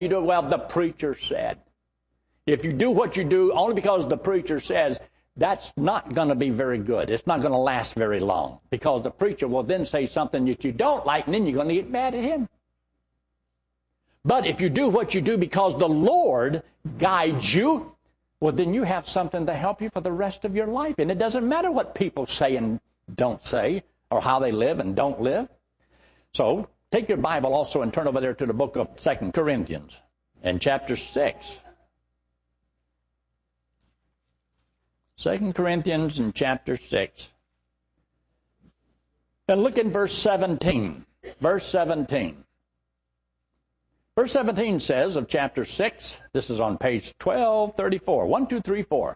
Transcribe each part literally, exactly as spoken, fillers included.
You do, well, the preacher said. If you do what you do only because the preacher says, that's not going to be very good. It's not going to last very long, because the preacher will then say something that you don't like, and then you're going to get mad at him. But if you do what you do because the Lord guides you, well, then you have something to help you for the rest of your life. And it doesn't matter what people say and don't say, or how they live and don't live. So take your Bible also and turn over there to the book of Second Corinthians and chapter six. Second Corinthians and chapter six. And look in verse seventeen. Verse seventeen. Verse seventeen says of chapter six, this is on page twelve thirty-four, one, two, three, four.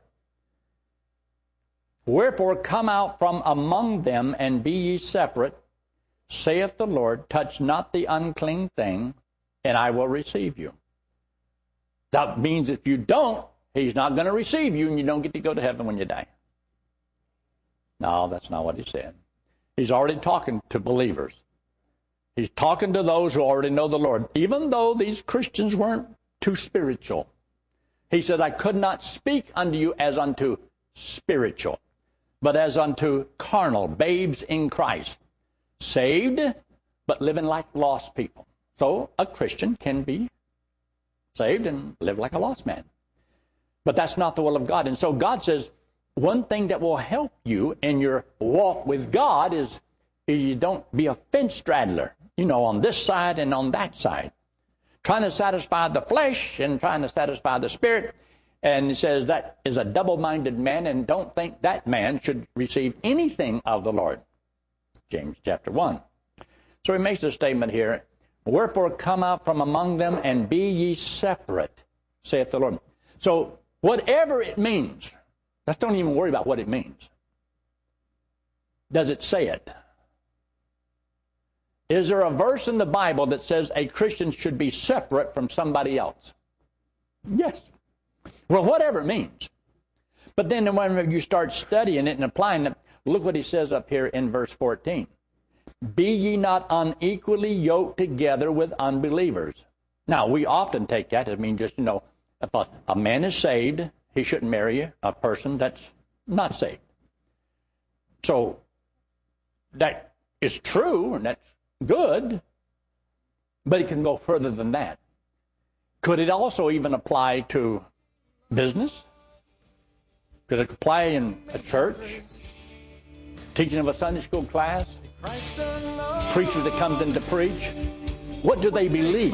Wherefore come out from among them and be ye separate, saith the Lord, touch not the unclean thing, and I will receive you. That means if you don't, he's not going to receive you, and you don't get to go to heaven when you die. No, that's not what he said. He's already talking to believers. He's talking to those who already know the Lord. Even though these Christians weren't too spiritual. He said, I could not speak unto you as unto spiritual, but as unto carnal, babes in Christ. Saved, but living like lost people. So a Christian can be saved and live like a lost man. But that's not the will of God. And so God says, one thing that will help you in your walk with God is you don't be a fence straddler, you know, on this side and on that side, trying to satisfy the flesh and trying to satisfy the spirit. And he says that is a double-minded man, and don't think that man should receive anything of the Lord. James chapter one. So he makes a statement here, wherefore come out from among them and be ye separate, saith the Lord. So whatever it means, let's don't even worry about what it means. Does it say it? Is there a verse in the Bible that says a Christian should be separate from somebody else? Yes. Well, whatever it means. But then when you start studying it and applying it, look what he says up here in verse fourteen. Be ye not unequally yoked together with unbelievers. Now, we often take that to mean just, you know, if a, a man is saved, he shouldn't marry a person that's not saved. So that is true, and that's good, but it can go further than that. Could it also even apply to business? Could it apply in a church? Teaching of a Sunday school class? Preacher that comes in to preach? What do they believe?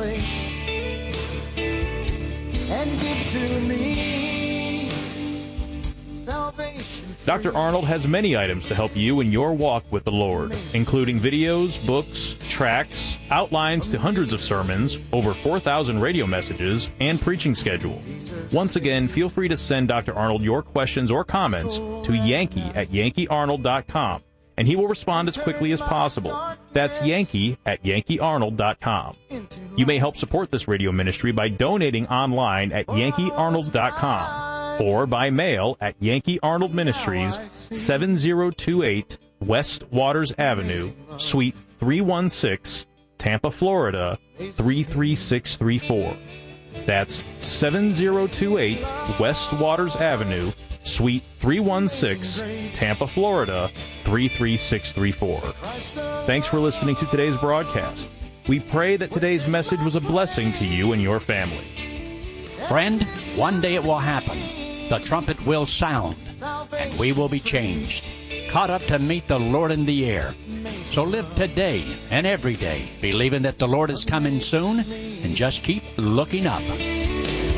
And give to me salvation. Doctor Arnold has many items to help you in your walk with the Lord, including videos, books, tracts, outlines to hundreds of sermons, over four thousand radio messages, and preaching schedule. Once again, feel free to send Doctor Arnold your questions or comments to Yankee at Yankee Arnold dot com, and he will respond as quickly as possible. That's Yankee at Yankee Arnold dot com. You may help support this radio ministry by donating online at Yankee Arnold dot com or by mail at Yankee Arnold Ministries, seven oh two eight West Waters Avenue, Suite three one six, Tampa, Florida, three three six three four. That's seven oh two eight West Waters Avenue, Suite three one six, Tampa, Florida, three three six three four. Thanks for listening to today's broadcast. We pray that today's message was a blessing to you and your family. Friend, one day it will happen. The trumpet will sound, and we will be changed, caught up to meet the Lord in the air. So live today and every day, believing that the Lord is coming soon, and just keep looking up.